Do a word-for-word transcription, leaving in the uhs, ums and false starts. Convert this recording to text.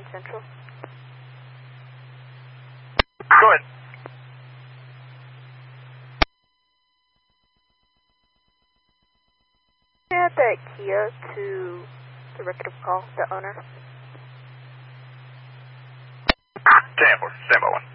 Central. Go ahead. Add that Kia to the record of call, the owner. ten four, stand by one.